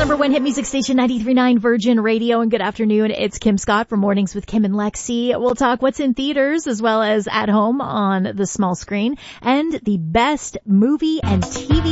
number one hit music station 93.9 Virgin Radio, and good afternoon. It's Kim Scott from Mornings with Kim and Lexi. We'll talk what's in theaters as well as at home on the small screen and the best movie and TV